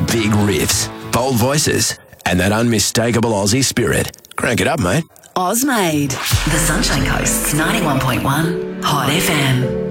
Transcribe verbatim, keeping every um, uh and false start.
Big riffs, bold voices, and that unmistakable Aussie spirit. Crank it up, mate. Ozmade. The Sunshine Coast's ninety-one point one Hot F M.